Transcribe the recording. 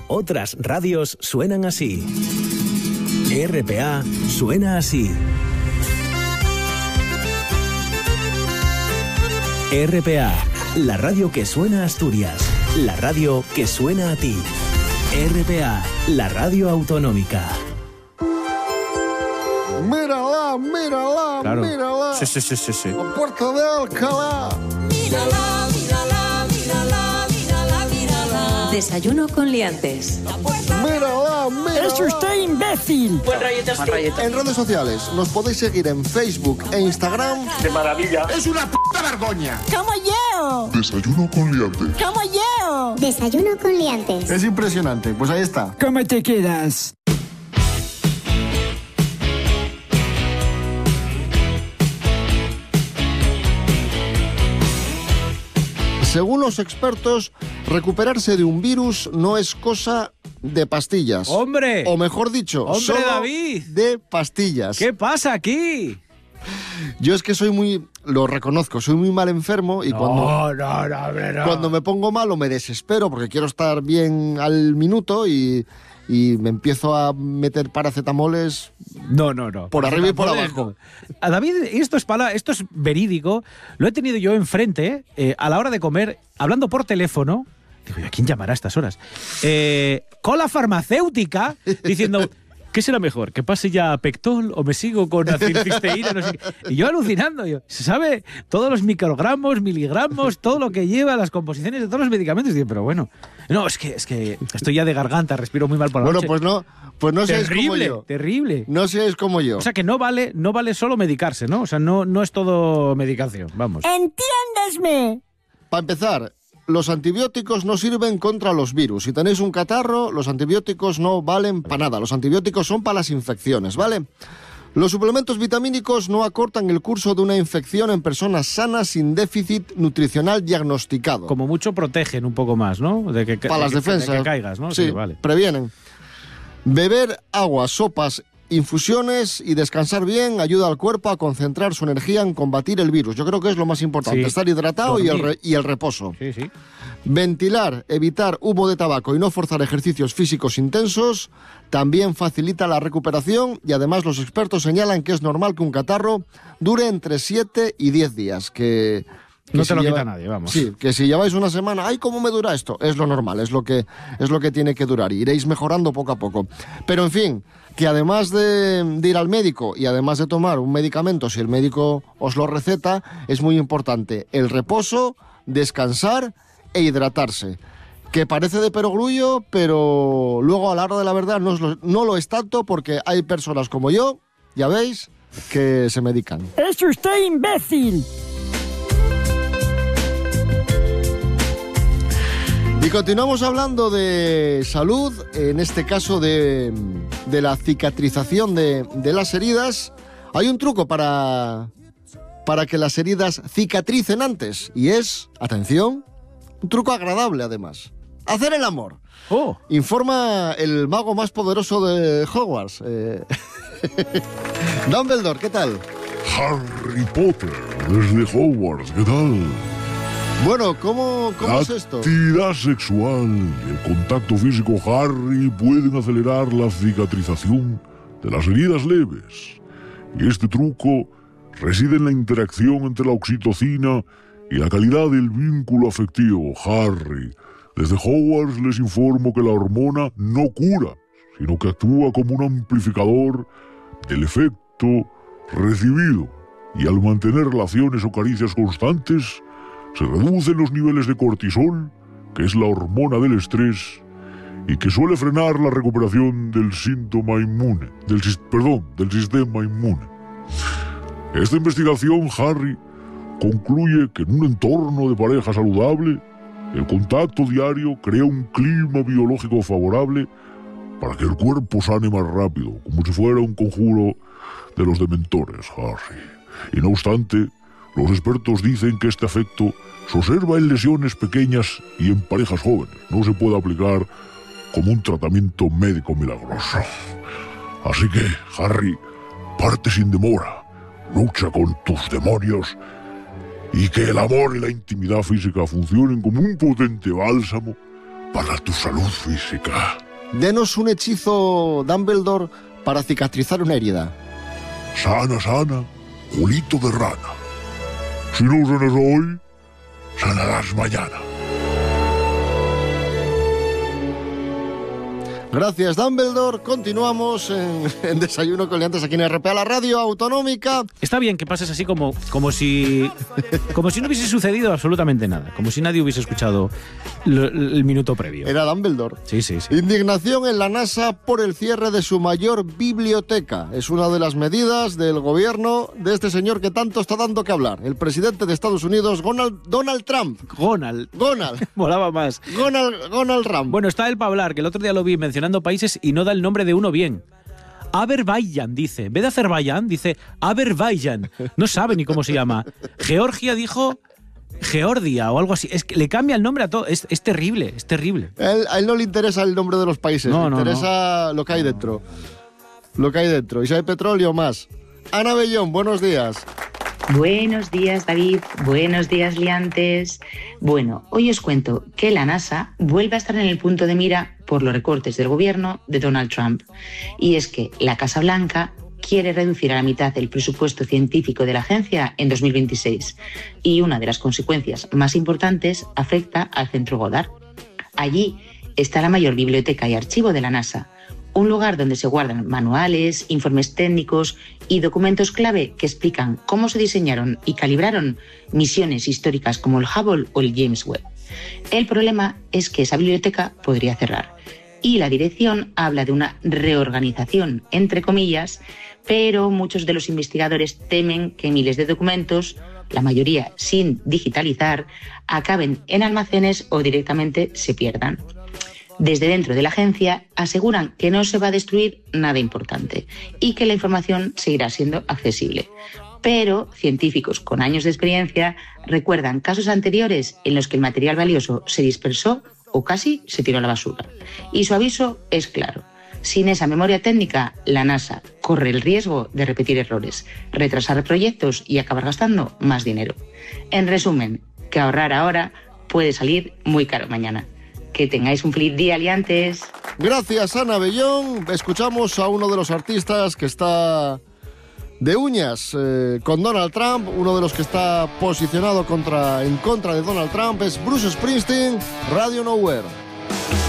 Otras radios suenan así. RPA suena así. RPA, la radio que suena a Asturias, la radio que suena a ti. RPA, la radio autonómica. Mírala, mírala, Claro. mírala. Sí. La puerta de Alcalá. Mírala, mírala, mírala, mírala, mírala. Desayuno con liantes. Mírala, mírala. ¡Es usted imbécil! Buen rayito, sí. En redes sociales nos podéis seguir en Facebook e Instagram. ¡De maravilla! ¡Es una puta vergoña! ¡Como yo! Desayuno con liantes. ¡Como yo! Desayuno con liantes. Es impresionante, pues ahí está. ¿Cómo te quedas? Según los expertos, recuperarse de un virus no es cosa de pastillas. ¡Hombre! O mejor dicho, ¡Hombre, solo David! de pastillas. ¿Qué pasa aquí? Yo es que lo reconozco, soy muy mal enfermo y cuando me pongo malo me desespero porque quiero estar bien al minuto y me empiezo a meter paracetamoles No. por arriba y por abajo. A David, esto es verídico. Lo he tenido yo enfrente a la hora de comer, hablando por teléfono. Digo, ¿a quién llamará a estas horas? Con la farmacéutica, diciendo, ¿qué será mejor? ¿Que pase ya a Pectol o me sigo con acilcisteína? No sé qué? Y yo alucinando, se sabe todos los microgramos, miligramos, todo lo que lleva, las composiciones de todos los medicamentos. Y digo, pero bueno, no, es que estoy ya de garganta, respiro muy mal por la noche. Pues no seáis como Terrible, yo. terrible. No seáis como yo. O sea que no vale solo medicarse, ¿no? O sea, no es todo medicación, vamos. ¡Entiéndesme! Para empezar, los antibióticos no sirven contra los virus. Si tenéis un catarro, los antibióticos no valen para nada. Los antibióticos son para las infecciones, ¿vale? Los suplementos vitamínicos no acortan el curso de una infección en personas sanas sin déficit nutricional diagnosticado. Como mucho protegen un poco más, ¿no? Para las defensas. De que caigas, ¿no? Sí, vale. previenen. Beber agua, sopas, infusiones y descansar bien ayuda al cuerpo a concentrar su energía en combatir el virus. Yo creo que es lo más importante, Sí. estar hidratado y el reposo. Sí. Ventilar, evitar humo de tabaco y no forzar ejercicios físicos intensos también facilita la recuperación y además los expertos señalan que es normal que un catarro dure entre 7 y 10 días, que No si te lo quita nadie, vamos. Sí, que si lleváis una semana, ¡ay, cómo me dura esto! Es lo normal, es lo que tiene que durar. Iréis mejorando poco a poco. Pero, en fin, que además de ir al médico y además de tomar un medicamento, si el médico os lo receta, es muy importante el reposo, descansar e hidratarse. Que parece de perogrullo, pero luego a la hora de la verdad no lo es tanto porque hay personas como yo, ya veis, que se medican. ¡Es usted imbécil! Y continuamos hablando de salud, en este caso de la cicatrización de las heridas. Hay un truco para que las heridas cicatricen antes y es, atención, un truco agradable además. Hacer el amor. ¡Oh! Informa el mago más poderoso de Hogwarts. Dumbledore, ¿qué tal? Harry Potter, desde Hogwarts, ¿qué tal? Bueno, ¿cómo es esto? La actividad sexual y el contacto físico Harry pueden acelerar la cicatrización de las heridas leves. Y este truco reside en la interacción entre la oxitocina y la calidad del vínculo afectivo. Harry, desde Hogwarts les informo que la hormona no cura, sino que actúa como un amplificador del efecto recibido. Y al mantener relaciones o caricias constantes, se reducen los niveles de cortisol, que es la hormona del estrés, y que suele frenar la recuperación del sistema inmune. Esta investigación, Harry, concluye que en un entorno de pareja saludable, el contacto diario crea un clima biológico favorable para que el cuerpo sane más rápido, como si fuera un conjuro de los dementores, Harry. Y no obstante, los expertos dicen que este efecto se observa en lesiones pequeñas y en parejas jóvenes. No se puede aplicar como un tratamiento médico milagroso. Así que, Harry, parte sin demora, lucha con tus demonios y que el amor y la intimidad física funcionen como un potente bálsamo para tu salud física. Denos un hechizo, Dumbledore, para cicatrizar una herida. Sana, sana, culito de rana. Si no sanas hoy, sanarás mañana. Gracias, Dumbledore. Continuamos en Desayuno con Liantes aquí en RPA, la radio autonómica. Está bien que pases así como si no hubiese sucedido absolutamente nada, como si nadie hubiese escuchado el minuto previo. Era Dumbledore. Sí, sí, sí. Indignación en la NASA por el cierre de su mayor biblioteca. Es una de las medidas del gobierno de este señor que tanto está dando que hablar. El presidente de Estados Unidos, Donald Trump. Donald. Molaba más. Donald Trump. Bueno, está él para hablar, que el otro día lo vi mencionando países y no da el nombre de uno bien. Azerbaiyán dice. En vez de Azerbaiyán, dice Azerbaiyán. No sabe ni cómo se llama. Georgia dijo Georgia o algo así. Es que le cambia el nombre a todo. Es terrible, es terrible. A él no le interesa el nombre de los países. No, le interesa lo que hay dentro. Lo que hay dentro. Y si hay petróleo, más. Ana Bellón, buenos días. Buenos días, David. Buenos días, liantes. Bueno, hoy os cuento que la NASA vuelve a estar en el punto de mira por los recortes del gobierno de Donald Trump. Y es que la Casa Blanca quiere reducir a la mitad el presupuesto científico de la agencia en 2026. Y una de las consecuencias más importantes afecta al Centro Goddard. Allí está la mayor biblioteca y archivo de la NASA, un lugar donde se guardan manuales, informes técnicos y documentos clave que explican cómo se diseñaron y calibraron misiones históricas como el Hubble o el James Webb. El problema es que esa biblioteca podría cerrar y la dirección habla de una reorganización, entre comillas, pero muchos de los investigadores temen que miles de documentos, la mayoría sin digitalizar, acaben en almacenes o directamente se pierdan. Desde dentro de la agencia aseguran que no se va a destruir nada importante y que la información seguirá siendo accesible. Pero científicos con años de experiencia recuerdan casos anteriores en los que el material valioso se dispersó o casi se tiró a la basura. Y su aviso es claro. Sin esa memoria técnica, la NASA corre el riesgo de repetir errores, retrasar proyectos y acabar gastando más dinero. En resumen, que ahorrar ahora puede salir muy caro mañana. Que tengáis un feliz día, liantes. Gracias, Ana Bellón. Escuchamos a uno de los artistas que está de uñas con Donald Trump. Uno de los que está posicionado en contra de Donald Trump es Bruce Springsteen, Radio Nowhere.